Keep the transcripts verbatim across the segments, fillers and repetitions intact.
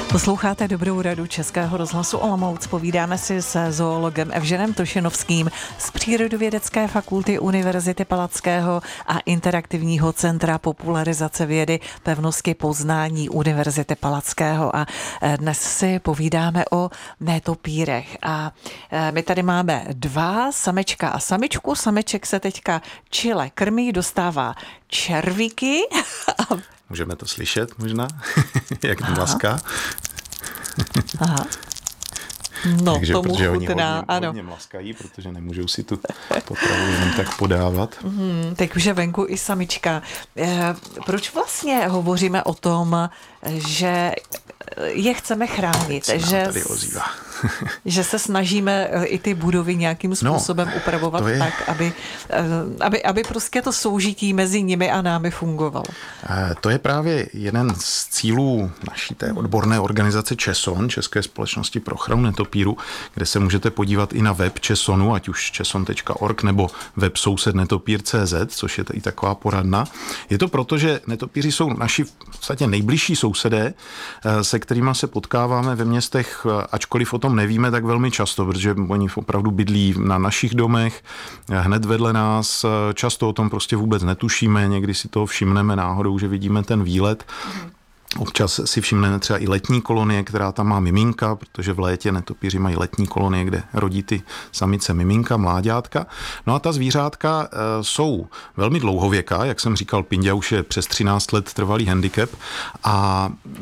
Posloucháte Dobrou radu Českého rozhlasu Olomouc. Povídáme si se zoologem Evženem Tošenovským z Přírodovědecké fakulty Univerzity Palackého a Interaktivního centra popularizace vědy Pevnosti poznání Univerzity Palackého. A dnes si povídáme o netopírech. A my tady máme dva, samečka a samičku. Sameček se teďka čile krmí, dostává červíky. Můžeme to slyšet možná, jak mlaská. Aha. No, Takže, tomu protože oni chutná, hodně, ano. hodně mlaskají, protože nemůžou si tu potravu jenom tak podávat. Hmm, teď už je venku i samička. E, proč vlastně hovoříme o tom, že je chceme chránit? Že, tady ozývá. že se snažíme i ty budovy nějakým způsobem no, upravovat je... tak, aby, aby, aby prostě to soužití mezi nimi a námi fungovalo. To je právě jeden z cílů naší té odborné organizace ČESON, České společnosti pro ochranu netopíru, kde se můžete podívat i na web ČESONu, ať už česon tečka org nebo web soused netopír tečka cé zet, což je i taková poradna. Je to proto, že netopíři jsou naši v podstatě nejbližší sousedé, se kterými se potkáváme ve městech, ačkoliv o tom nevíme tak velmi často, protože oni opravdu bydlí na našich domech, hned vedle nás, často o tom prostě vůbec netušíme, někdy si toho všimneme náhodou, že vidíme ten výlet. Občas si všimneme třeba i letní kolonie, která tam má miminka, protože v létě netopíři mají letní kolonie, kde rodí ty samice miminka, mláďátka. No a ta zvířátka e, jsou velmi dlouhověká, jak jsem říkal, Pindia už je přes třináct let trvalý handicap a e,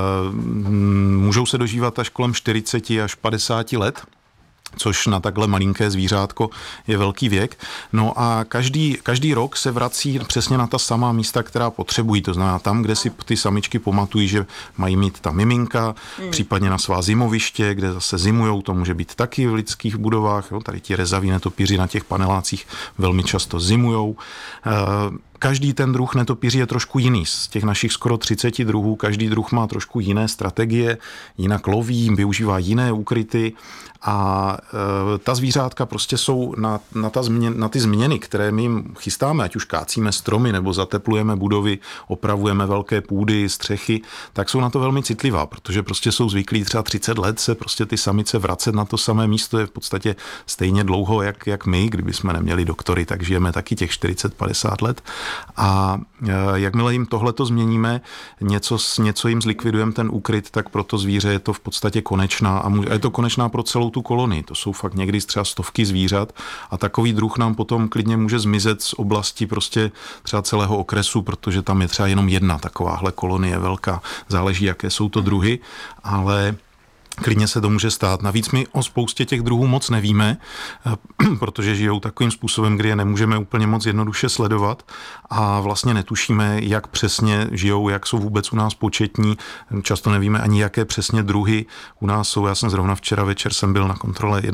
můžou se dožívat až kolem čtyřicet až padesát let, což na takhle malinké zvířátko je velký věk. No a každý, každý rok se vrací přesně na ta samá místa, která potřebují. To znamená tam, kde si ty samičky pamatují, že mají mít ta miminka, mm. případně na svá zimoviště, kde zase zimujou, to může být taky v lidských budovách. Jo? Tady ti rezaví netopíři na těch panelácích velmi často zimujou. Každý ten druh netopíří je trošku jiný. Z těch našich skoro třiceti druhů, každý druh má trošku jiné strategie, jinak loví, využívá jiné úkryty a e, ta zvířátka prostě jsou na, na, ta změn, na ty změny, které my jim chystáme, ať už kácíme stromy nebo zateplujeme budovy, opravujeme velké půdy, střechy, tak jsou na to velmi citlivá, protože prostě jsou zvyklí třeba třicet let se prostě ty samice vracet na to samé místo, je v podstatě stejně dlouho, jak, jak my, kdyby jsme neměli doktory, tak žijeme taky těch čtyřicet padesát let. A jakmile jim tohleto změníme, něco, něco jim zlikvidujeme ten úkryt, tak pro to zvíře je to v podstatě konečná a, může, a je to konečná pro celou tu kolonii. To jsou fakt někdy třeba stovky zvířat a takový druh nám potom klidně může zmizet z oblasti prostě třeba celého okresu, protože tam je třeba jenom jedna takováhle kolonie velká. Záleží, jaké jsou to druhy, ale klidně se to může stát. Navíc my o spoustě těch druhů moc nevíme, protože žijou takovým způsobem, kdy je nemůžeme úplně moc jednoduše sledovat a vlastně netušíme, jak přesně žijou, jak jsou vůbec u nás početní. Často nevíme ani, jaké přesně druhy u nás jsou. Já jsem zrovna včera večer jsem byl na kontrole